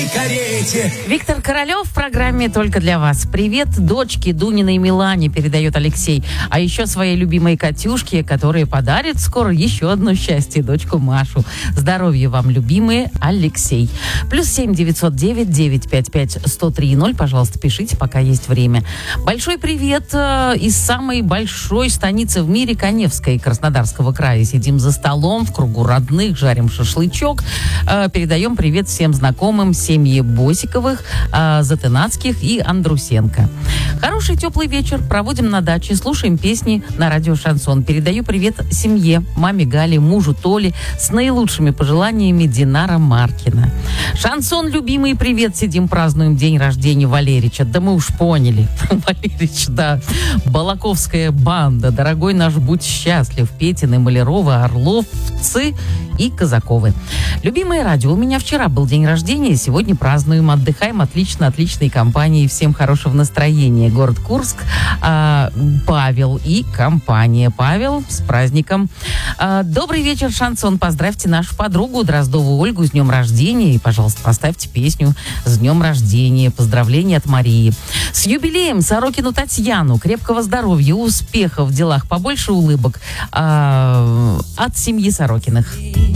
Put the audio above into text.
карете. Виктор Королев в программе «Только для вас». Привет дочке Дуниной Милане, передает Алексей. А еще своей любимой Катюшке, которая подарит скоро еще одно счастье, дочку Машу. Здоровья вам, любимые, Алексей. +7 909 955 1030. Пожалуйста, пишите, пока есть время. Большой привет из самой большой станицы в мире, Каневской, Краснодарского края. Сидим за столом в кругу родных, жарим шашлычок. Передаем привет всем знакомым, семье Босиковых, Затынацких и Андрусенко. Хороший теплый вечер проводим на даче, слушаем песни на радио «Шансон». Передаю привет семье, маме Гале, мужу Толе, с наилучшими пожеланиями Динара Маркина. Шансон, любимый, привет, сидим, празднуем день рождения Валерича. Да мы уж поняли. Валерич, да. Балаковская банда, дорогой наш, будь счастлив. Петины, Малярова, Орловцы и Казаковы. Любимое радио, у меня вчера был день рождения, сегодня празднуем, отдыхаем отличной компанией. Всем хорошего настроения. Город Курск, Павел и компания. Павел, с праздником. Добрый вечер, Шансон. Поздравьте нашу подругу Дроздову Ольгу с днем рождения. И, пожалуйста, поставьте песню «С днем рождения». Поздравления от Марии. С юбилеем Сорокину Татьяну. Крепкого здоровья, успехов в делах, побольше улыбок от семьи Сорокиных.